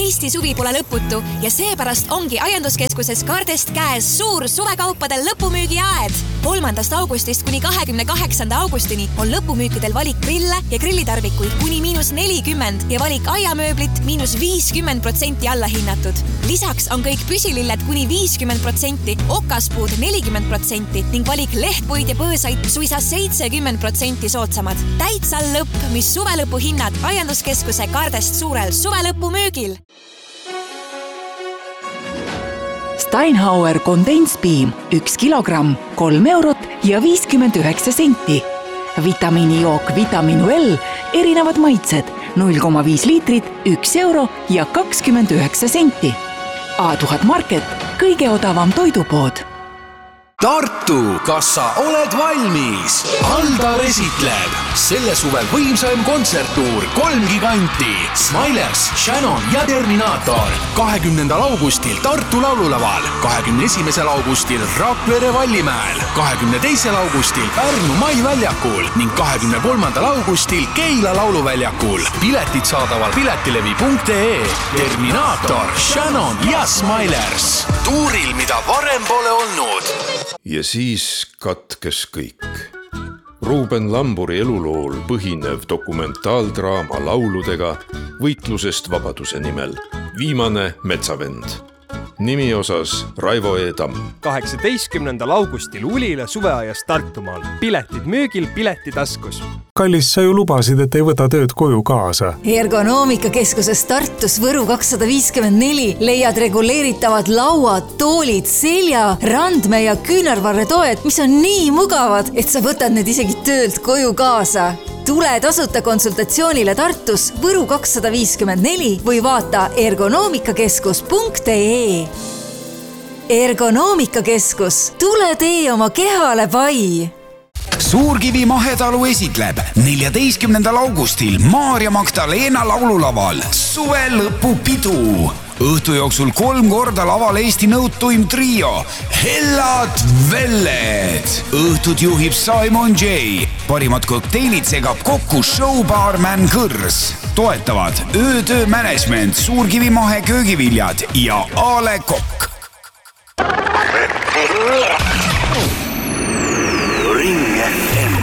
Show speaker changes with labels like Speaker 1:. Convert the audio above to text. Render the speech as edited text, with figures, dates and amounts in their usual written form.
Speaker 1: Eesti suvi pole lõputu ja seepärast ongi Aianduskeskuses Kardest käes suur suvekaupade lõpumüügiaed. 3. augustist kuni 28. augustini on lõpumüükidel valik grille ja grillitarvikuid kuni -40% ja valik aiamööblit -50% alla hinnatud. Lisaks on kõik püsililled kuni 50%, okaspuud 40% ning valik lehtpuid ja põõsaid suisa 70% soodsamad. Täitsa lõpp, mis suvelõpu hinnad Aianduskeskuse Kardest suurel suvelõpumüügil.
Speaker 2: Steinhauer Kondenspiim 1 kilogramm 3 eurot ja 59 senti. Vitamiinijook Vitaminuel, erinevad maitsed 0,5 liitrit 1 euro ja 29 senti. A1000 Market, kõige odavam toidupood.
Speaker 3: Tartu, kas sa oled valmis? Aldar esitleb selle suvel võimsaim kontserttuur 3 giganti Smilers, Shannon ja Terminaator 20. augustil Tartu laululaval, 21. augustil Rakvere Vallimäel, 22. augustil Pärnu Mai väljakul ning 23. augustil Keila lauluväljakul. Piletid saadaval piletilevi.ee. Terminaator, Shannon ja Smilers tuuril, mida varem pole olnud.
Speaker 4: Ja siis katkes kõik. Ruuben Lamburi elulool põhinev dokumentaaldraama lauludega võitlusest vabaduse nimel. Viimane metsavend. Nimi osas Raivo E. Tamm.
Speaker 5: 18. augustil Ulila suveajas Tartumaal. Piletid müügil, piletitaskus.
Speaker 6: Kallis, sa ju lubasid, et ei võta tööd koju kaasa.
Speaker 7: Ergonoomikakeskuses Tartus Võru 254 leiad reguleeritavad lauad, toolid, selja, randme ja küünarvarretoed, mis on nii mugavad, et sa võtad need isegi töölt koju kaasa. Tule tasuta konsultatsioonile Tartus Võru 254 või vaata ergonoomikakeskus.ee. Ergonoomikakeskus, tule tee oma kehale pai!
Speaker 8: Suurkivi mahetalu esitleb 14. augustil Maarja Magdalena laululaval suve lõpupidu. Õhtu jooksul 3 korda laval Eesti nõutuim trio Hellad Velled. Õhtut juhib Simon J. Parimad kokteilid segab kokku showbaarman Kõrs. Toetavad Öötöö Management, Suurkivi mahe köögiviljad ja Ale Kokk.